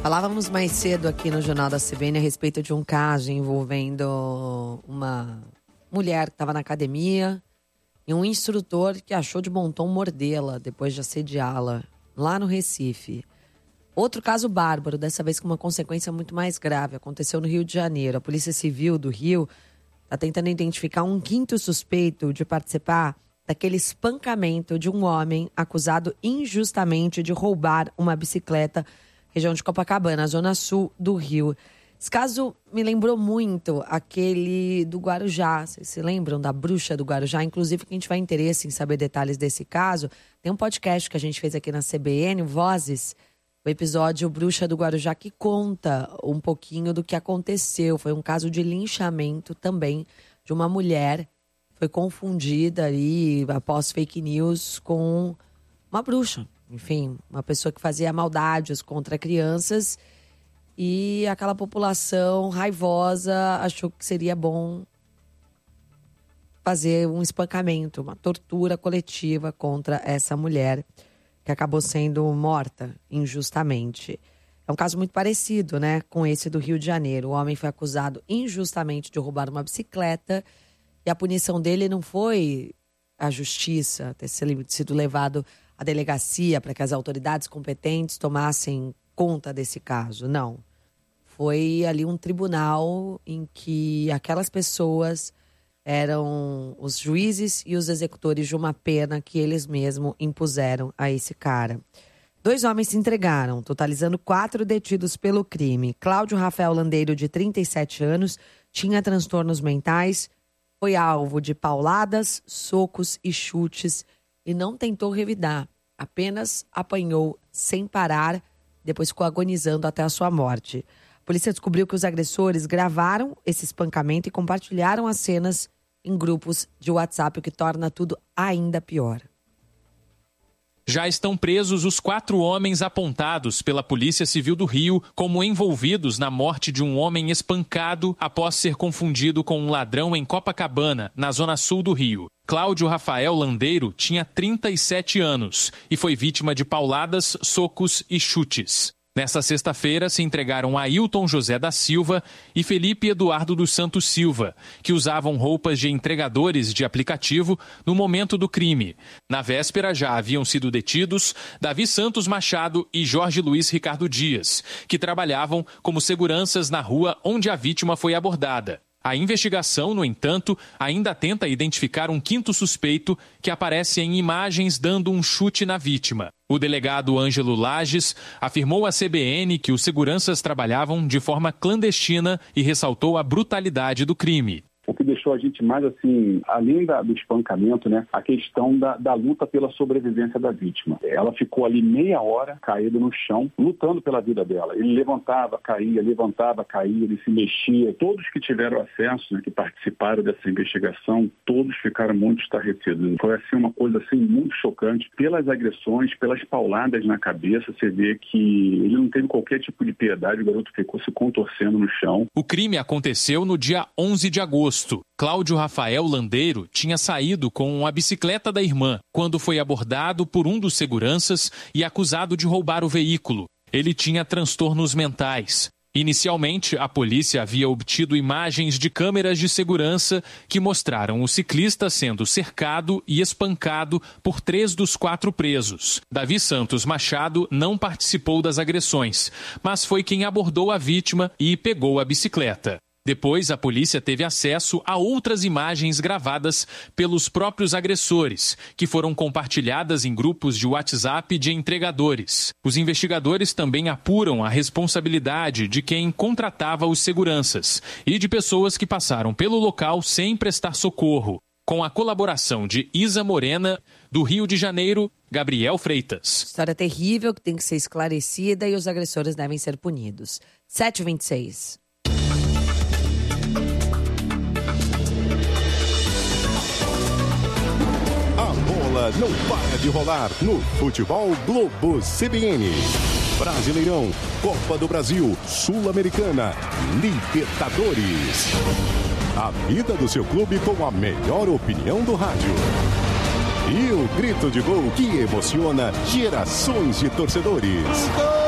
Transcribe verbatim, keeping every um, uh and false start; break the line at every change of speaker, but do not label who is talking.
Falávamos mais cedo aqui no Jornal da C B N a respeito de um caso envolvendo uma mulher que estava na academia e um instrutor que achou de bom tom mordê-la depois de assediá-la lá no Recife. Outro caso bárbaro, dessa vez com uma consequência muito mais grave, aconteceu no Rio de Janeiro. A Polícia Civil do Rio está tentando identificar um quinto suspeito de participar daquele espancamento de um homem acusado injustamente de roubar uma bicicleta região de Copacabana, zona sul do Rio. Esse caso me lembrou muito aquele do Guarujá. Vocês se lembram da bruxa do Guarujá? Inclusive, quem tiver interesse em saber detalhes desse caso, tem um podcast que a gente fez aqui na C B N, Vozes, o episódio Bruxa do Guarujá, que conta um pouquinho do que aconteceu. Foi um caso de linchamento também de uma mulher. Foi confundida ali, após fake news, com uma bruxa. Enfim, uma pessoa que fazia maldades contra crianças e aquela população raivosa achou que seria bom fazer um espancamento, uma tortura coletiva contra essa mulher que acabou sendo morta injustamente. É um caso muito parecido, né, com esse do Rio de Janeiro. O homem foi acusado injustamente de roubar uma bicicleta e a punição dele não foi a justiça, ter sido levado à delegacia para que as autoridades competentes tomassem conta desse caso. Não. Foi ali um tribunal em que aquelas pessoas eram os juízes e os executores de uma pena que eles mesmos impuseram a esse cara. Dois homens se entregaram, totalizando quatro detidos pelo crime. Cláudio Rafael Landeiro, de trinta e sete anos, tinha transtornos mentais, foi alvo de pauladas, socos e chutes e não tentou revidar, apenas apanhou sem parar, depois ficou agonizando até a sua morte. A polícia descobriu que os agressores gravaram esse espancamento e compartilharam as cenas em grupos de WhatsApp, o que torna tudo ainda pior.
Já estão presos os quatro homens apontados pela Polícia Civil do Rio como envolvidos na morte de um homem espancado após ser confundido com um ladrão em Copacabana, na zona sul do Rio. Cláudio Rafael Landeiro tinha trinta e sete anos e foi vítima de pauladas, socos e chutes. Nesta sexta-feira, se entregaram Ailton José da Silva e Felipe Eduardo dos Santos Silva, que usavam roupas de entregadores de aplicativo no momento do crime. Na véspera, já haviam sido detidos Davi Santos Machado e Jorge Luiz Ricardo Dias, que trabalhavam como seguranças na rua onde a vítima foi abordada. A investigação, no entanto, ainda tenta identificar um quinto suspeito que aparece em imagens dando um chute na vítima. O delegado Ângelo Lages afirmou à C B N que os seguranças trabalhavam de forma clandestina e ressaltou a brutalidade do crime.
O que deixou a gente mais assim, além da, do espancamento, né, a questão da, da luta pela sobrevivência da vítima. Ela ficou ali meia hora caída no chão, lutando pela vida dela. Ele levantava, caía, levantava, caía, ele se mexia. Todos que tiveram acesso, né, que participaram dessa investigação, todos ficaram muito estarrecidos. Foi assim uma coisa assim muito chocante. Pelas agressões, pelas pauladas na cabeça, você vê que ele não teve qualquer tipo de piedade, o garoto ficou se contorcendo no chão.
O crime aconteceu no dia onze de agosto. Cláudio Rafael Landeiro tinha saído com a bicicleta da irmã quando foi abordado por um dos seguranças e acusado de roubar o veículo. Ele tinha transtornos mentais. Inicialmente, a polícia havia obtido imagens de câmeras de segurança que mostraram o ciclista sendo cercado e espancado por três dos quatro presos. Davi Santos Machado não participou das agressões, mas foi quem abordou a vítima e pegou a bicicleta. Depois, a polícia teve acesso a outras imagens gravadas pelos próprios agressores, que foram compartilhadas em grupos de WhatsApp de entregadores. Os investigadores também apuram a responsabilidade de quem contratava os seguranças e de pessoas que passaram pelo local sem prestar socorro. Com a colaboração de Isa Morena, do Rio de Janeiro, Gabriel Freitas.
História terrível que tem que ser esclarecida e os agressores devem ser punidos. sete e vinte e seis.
Não para de rolar no Futebol Globo C B N. Brasileirão, Copa do Brasil, Sul-Americana, Libertadores. A vida do seu clube com a melhor opinião do rádio. E o grito de gol que emociona gerações de torcedores. Gol!